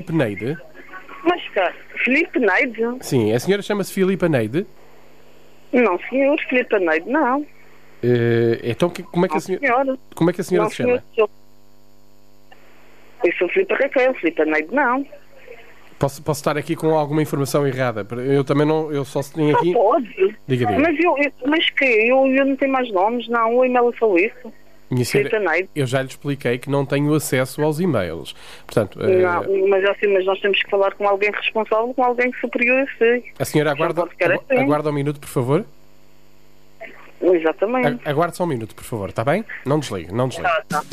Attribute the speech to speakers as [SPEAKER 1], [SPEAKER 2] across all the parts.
[SPEAKER 1] Neide?
[SPEAKER 2] Mas cá, Filipe Neide?
[SPEAKER 1] Sim, a senhora chama-se Filipa Neide?
[SPEAKER 2] Não, senhor, Filipe Neide, não.
[SPEAKER 1] Então, como é que a senhora, como é que a senhora se chama?
[SPEAKER 2] Eu sou Filipe Raquel, Filipe Neide, não.
[SPEAKER 1] Posso estar aqui com alguma informação errada? Eu também não, eu só tenho aqui...
[SPEAKER 2] Pode.
[SPEAKER 1] Diga.
[SPEAKER 2] Mas que? Eu não tenho mais nomes, não. O e-mail falou isso.
[SPEAKER 1] Minha senhora, eu já lhe expliquei que não tenho acesso aos e-mails. Portanto,
[SPEAKER 2] não, mas nós temos que falar com alguém responsável, com alguém superior a si.
[SPEAKER 1] A senhora aguarda um minuto, por favor.
[SPEAKER 2] Exatamente.
[SPEAKER 1] Aguarde só um minuto, por favor, está bem? Não desligue, não desligue.
[SPEAKER 2] Tá.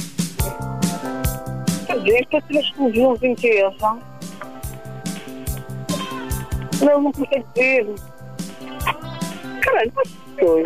[SPEAKER 2] Isto é que exclusivos em que é, tá? Não consigo ver. Caralho, mas foi.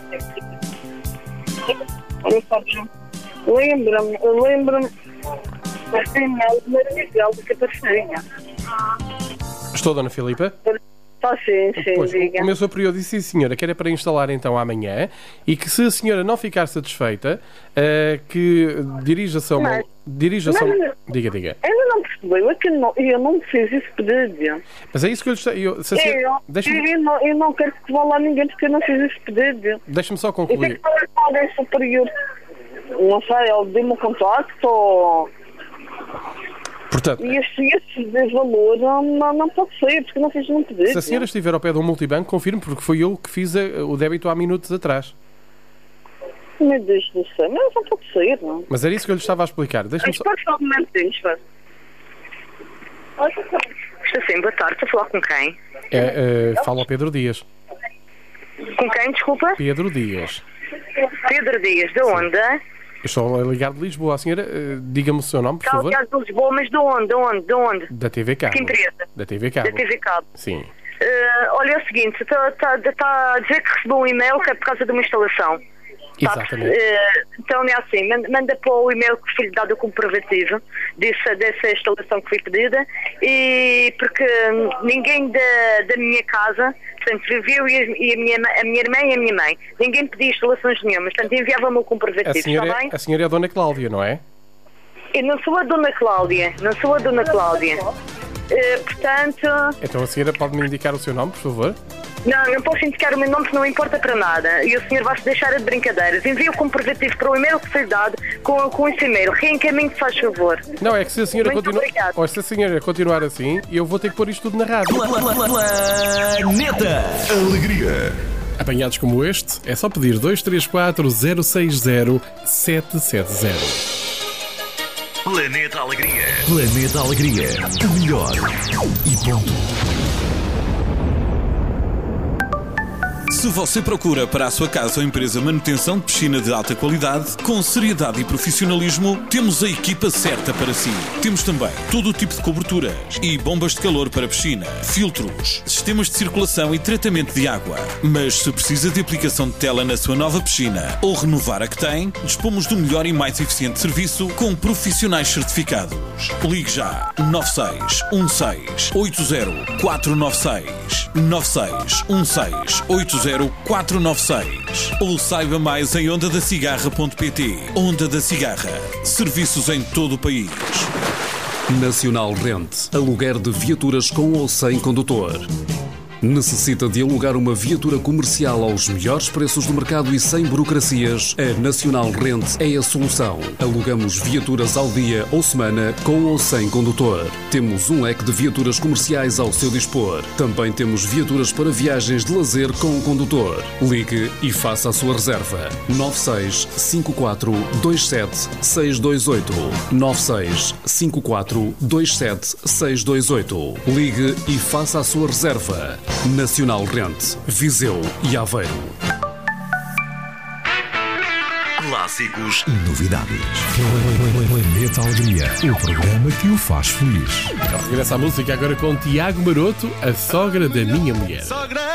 [SPEAKER 2] Olha, Fábio, lembra-me desta e-mail maravilhosa do que apareceria.
[SPEAKER 1] Estou, Dona Filipa?
[SPEAKER 2] Sim,
[SPEAKER 1] pois,
[SPEAKER 2] diga.
[SPEAKER 1] O meu superior disse, sim, senhora, que era para instalar então amanhã e que se a senhora não ficar satisfeita, que dirija-se a uma... Diga.
[SPEAKER 2] Ainda não percebeu, é que eu não fiz esse pedido.
[SPEAKER 1] Mas é isso que eu lhe
[SPEAKER 2] eu não quero que vá lá ninguém porque eu não fiz esse pedido.
[SPEAKER 1] Deixa-me só
[SPEAKER 2] Eu tenho
[SPEAKER 1] concluir.
[SPEAKER 2] que falar com alguém superior. Não sei, ele deu-me um contacto ou...
[SPEAKER 1] Portanto,
[SPEAKER 2] E esse valor não pode ser, porque eu não fiz nenhum pedido.
[SPEAKER 1] se a senhora estiver ao pé de um multibanco, confirme, porque foi eu que fiz o débito há minutos atrás.
[SPEAKER 2] Meu Deus do céu, mas não pode ser, não.
[SPEAKER 1] Mas era isso que eu lhe estava a explicar. Deixa-me só...
[SPEAKER 2] Espera só um momentinho, espera. Estou sim, boa tarde, estou a falar com quem?
[SPEAKER 1] Fala ao Pedro Dias.
[SPEAKER 2] Com quem, desculpa?
[SPEAKER 1] Pedro Dias.
[SPEAKER 2] Pedro Dias, de onde?
[SPEAKER 1] Eu estou a ligar de Lisboa. A senhora, diga-me o seu nome, por
[SPEAKER 2] Está
[SPEAKER 1] favor.
[SPEAKER 2] ligado de Lisboa, mas de onde?
[SPEAKER 1] Da TV Cabo.
[SPEAKER 2] Que empresa?
[SPEAKER 1] Da TV Cabo.
[SPEAKER 2] Da TV Cabo.
[SPEAKER 1] Sim.
[SPEAKER 2] Olha, é o seguinte, está a dizer que recebeu um e-mail que é por causa de uma instalação.
[SPEAKER 1] Exatamente.
[SPEAKER 2] Então é assim, manda para o e-mail que foi dado o comprovativo dessa instalação que foi pedida, e porque ninguém da minha casa, portanto, viveu e a minha irmã e a minha mãe, ninguém pediu instalações nenhumas, portanto enviava-me o comprovativo, está bem?
[SPEAKER 1] A senhora é a Dona Cláudia, não é?
[SPEAKER 2] Eu não sou a Dona Cláudia, portanto...
[SPEAKER 1] Então a senhora pode-me indicar o seu nome, por favor?
[SPEAKER 2] Não posso indicar o meu nome, que não importa para nada. E o senhor vai-se deixar de brincadeiras. Envie o comprovativo para o e-mail que foi dado com esse e-mail. Reencaminhe, se faz favor.
[SPEAKER 1] Não, é que se a senhora
[SPEAKER 2] se
[SPEAKER 1] a senhora continuar assim, eu vou ter que pôr isto tudo na rádio.
[SPEAKER 3] Planeta Alegria.
[SPEAKER 1] Apanhados como este, é só pedir 234 060 770.
[SPEAKER 3] Planeta Alegria. Planeta Alegria. O melhor e ponto. Se você procura para a sua casa ou empresa manutenção de piscina de alta qualidade, com seriedade e profissionalismo, temos a equipa certa para si. Temos também todo o tipo de coberturas e bombas de calor para piscina, filtros, sistemas de circulação e tratamento de água. Mas se precisa de aplicação de tela na sua nova piscina ou renovar a que tem, dispomos do melhor e mais eficiente serviço com profissionais certificados. Ligue já 9616 80 496 9616 80 496 ou saiba mais em ondadacigarra.pt. Onda da Cigarra. Serviços em todo o país.
[SPEAKER 4] Nacional Rent. Aluguer de viaturas com ou sem condutor. Necessita de alugar uma viatura comercial aos melhores preços do mercado e sem burocracias? A Nacional Rent é a solução. Alugamos viaturas ao dia ou semana, com ou sem condutor. Temos um leque de viaturas comerciais ao seu dispor. Também temos viaturas para viagens de lazer com condutor. Ligue e faça a sua reserva. 96 54 27 628. 96 54 27 628. Ligue e faça a sua reserva. Nacional Rent, Viseu e Aveiro.
[SPEAKER 3] Clássicos e novidades.
[SPEAKER 5] Planeta Alegria, o programa que o faz feliz.
[SPEAKER 1] Regressa a música agora com Tiago Maroto, a sogra da minha mulher.